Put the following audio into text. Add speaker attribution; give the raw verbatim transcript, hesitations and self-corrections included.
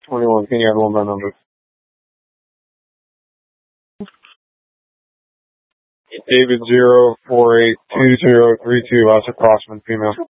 Speaker 1: twenty-one. Can you add one by number? David zero four eight two zero three two. Asa Crossman, female.